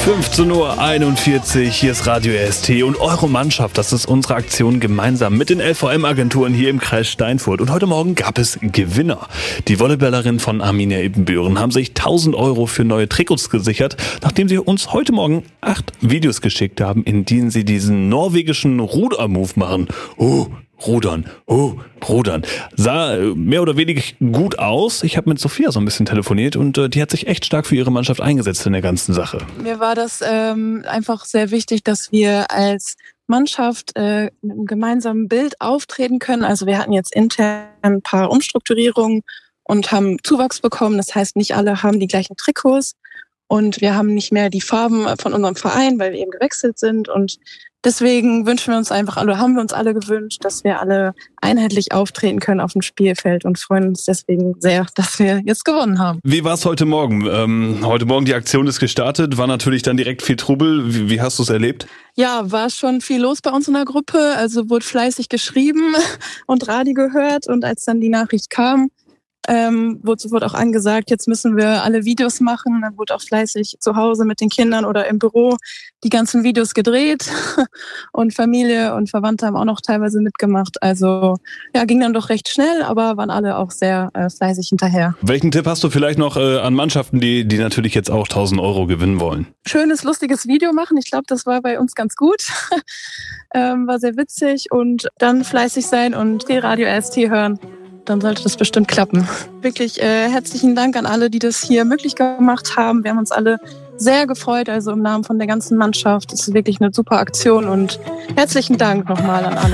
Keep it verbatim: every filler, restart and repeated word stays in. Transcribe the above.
fünfzehn Uhr einundvierzig, hier ist Radio R S T und eure Mannschaft. Das ist unsere Aktion gemeinsam mit den L V M-Agenturen hier im Kreis Steinfurt. Und heute Morgen gab es Gewinner. Die Volleyballerinnen von Arminia Ibbenbüren haben sich tausend Euro für neue Trikots gesichert, nachdem sie uns heute Morgen acht Videos geschickt haben, in denen sie diesen norwegischen Ruder-Move machen. Oh, Rudern, oh, Rudern. Sah mehr oder weniger gut aus. Ich habe mit Sophia so ein bisschen telefoniert und äh, die hat sich echt stark für ihre Mannschaft eingesetzt in der ganzen Sache. Mir war das ähm, einfach sehr wichtig, dass wir als Mannschaft äh, mit einem gemeinsamen Bild auftreten können. Also wir hatten jetzt intern ein paar Umstrukturierungen und haben Zuwachs bekommen. Das heißt, nicht alle haben die gleichen Trikots und wir haben nicht mehr die Farben von unserem Verein, weil wir eben gewechselt sind. Und deswegen wünschen wir uns einfach alle, haben wir uns alle gewünscht, dass wir alle einheitlich auftreten können auf dem Spielfeld und freuen uns deswegen sehr, dass wir jetzt gewonnen haben. Wie war es heute Morgen? Ähm, heute Morgen die Aktion ist gestartet, war natürlich dann direkt viel Trubel. Wie, wie hast du es erlebt? Ja, war schon viel los bei uns in der Gruppe, also wurde fleißig geschrieben und Radio gehört und als dann die Nachricht kam, Ähm, wurde sofort auch angesagt, jetzt müssen wir alle Videos machen. Dann wurde auch fleißig zu Hause mit den Kindern oder im Büro die ganzen Videos gedreht und Familie und Verwandte haben auch noch teilweise mitgemacht. Also ja, ging dann doch recht schnell, aber waren alle auch sehr äh, fleißig hinterher. Welchen Tipp hast du vielleicht noch äh, an Mannschaften, die, die natürlich jetzt auch tausend Euro gewinnen wollen? Schönes, lustiges Video machen. Ich glaube, das war bei uns ganz gut. ähm, war sehr witzig und dann fleißig sein und viel Radio R S T hören. Dann sollte das bestimmt klappen. Wirklich äh, herzlichen Dank an alle, die das hier möglich gemacht haben. Wir haben uns alle sehr gefreut, also im Namen von der ganzen Mannschaft. Es ist wirklich eine super Aktion und herzlichen Dank nochmal an alle.